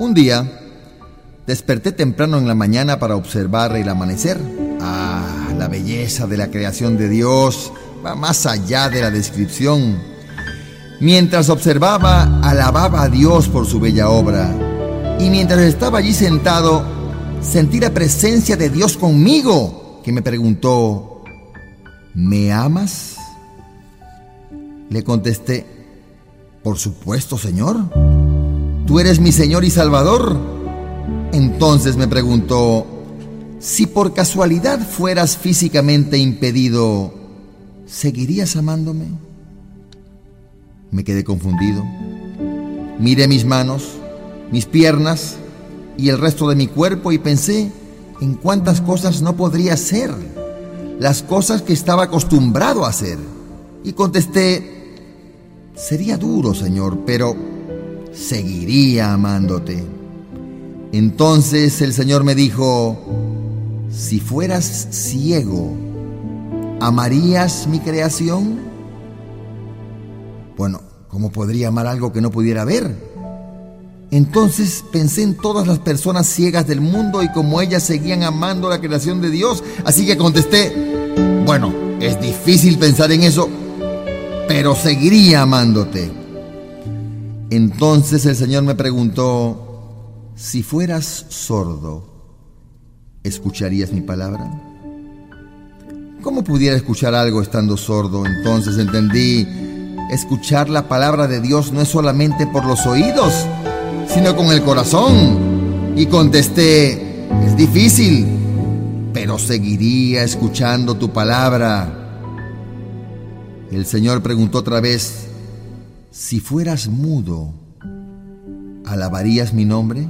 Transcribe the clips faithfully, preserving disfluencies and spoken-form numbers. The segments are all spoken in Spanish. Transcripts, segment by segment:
Un día, desperté temprano en la mañana para observar el amanecer. Ah, la belleza de la creación de Dios va más allá de la descripción. Mientras observaba, alababa a Dios por su bella obra. Y mientras estaba allí sentado, sentí la presencia de Dios conmigo, que me preguntó: ¿me amas? Le contesté: por supuesto, Señor. Tú eres mi Señor y Salvador. Entonces me preguntó: si por casualidad fueras físicamente impedido, ¿seguirías amándome? Me quedé confundido. Miré mis manos, mis piernas y el resto de mi cuerpo y pensé en cuántas cosas no podría hacer, las cosas que estaba acostumbrado a hacer. Y contesté: sería duro, Señor, pero seguiría amándote. Entonces el Señor me dijo: si fueras ciego, ¿amarías mi creación? Bueno, ¿cómo podría amar algo que no pudiera ver? Entonces pensé en todas las personas ciegas del mundo y cómo ellas seguían amando la creación de Dios. Así que contesté: bueno, es difícil pensar en eso, pero seguiría amándote. Entonces el Señor me preguntó: si fueras sordo, ¿escucharías mi palabra? ¿Cómo pudiera escuchar algo estando sordo? Entonces entendí: escuchar la palabra de Dios no es solamente por los oídos, sino con el corazón. Y contesté: es difícil, pero seguiría escuchando tu palabra. El Señor preguntó otra vez: si fueras mudo, ¿alabarías mi nombre?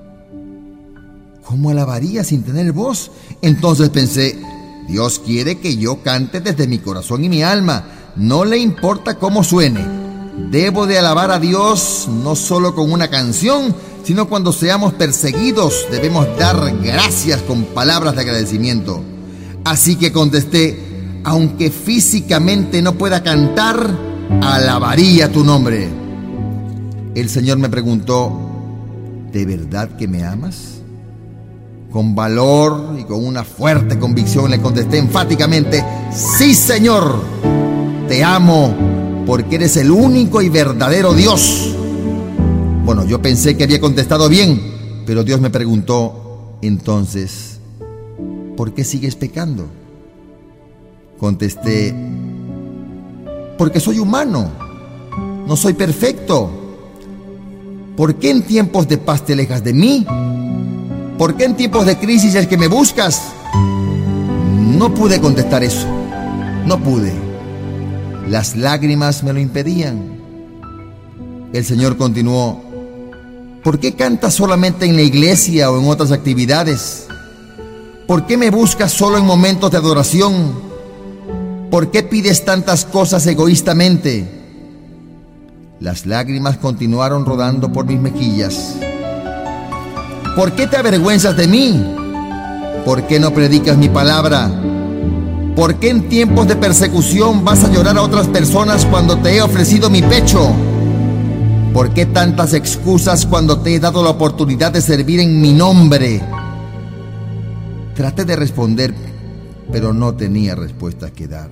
¿Cómo alabaría sin tener voz? Entonces pensé: Dios quiere que yo cante desde mi corazón y mi alma. No le importa cómo suene. Debo de alabar a Dios no solo con una canción, sino cuando seamos perseguidos debemos dar gracias con palabras de agradecimiento. Así que contesté: aunque físicamente no pueda cantar, alabaría tu nombre. El Señor me preguntó: ¿de verdad que me amas? Con valor y con una fuerte convicción le contesté enfáticamente: sí, Señor, te amo porque eres el único y verdadero Dios. Bueno, yo pensé que había contestado bien, pero Dios me preguntó: entonces, ¿por qué sigues pecando? Contesté: porque soy humano, no soy perfecto. ¿Por qué en tiempos de paz te alejas de mí? ¿Por qué en tiempos de crisis es que me buscas? No pude contestar eso, no pude. Las lágrimas me lo impedían. El Señor continuó: ¿por qué cantas solamente en la iglesia o en otras actividades? ¿Por qué me buscas solo en momentos de adoración? ¿Por qué pides tantas cosas egoístamente? Las lágrimas continuaron rodando por mis mejillas. ¿Por qué te avergüenzas de mí? ¿Por qué no predicas mi palabra? ¿Por qué en tiempos de persecución vas a llorar a otras personas cuando te he ofrecido mi pecho? ¿Por qué tantas excusas cuando te he dado la oportunidad de servir en mi nombre? Traté de responder, pero no tenía respuesta que dar.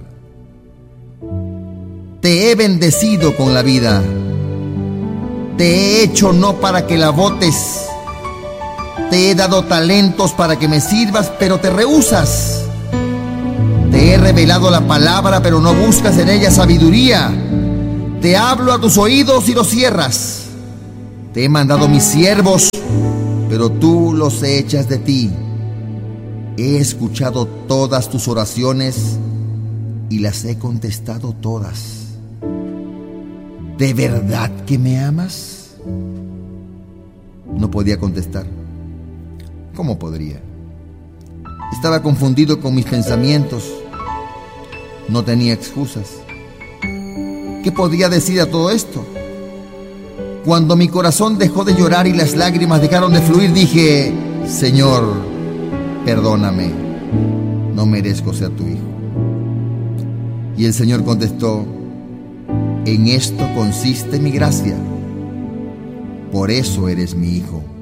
Te he bendecido con la vida. Te he hecho no para que la botes. Te he dado talentos para que me sirvas, pero te rehusas. Te he revelado la palabra, pero no buscas en ella sabiduría. Te hablo a tus oídos y los cierras. Te he mandado mis siervos, pero tú los echas de ti. He escuchado todas tus oraciones y las he contestado todas. ¿De verdad que me amas? No podía contestar. ¿Cómo podría? Estaba confundido con mis pensamientos. No tenía excusas. ¿Qué podía decir a todo esto? Cuando mi corazón dejó de llorar y las lágrimas dejaron de fluir, dije: Señor, perdóname, no merezco ser tu hijo. Y el Señor contestó: en esto consiste mi gracia, por eso eres mi hijo.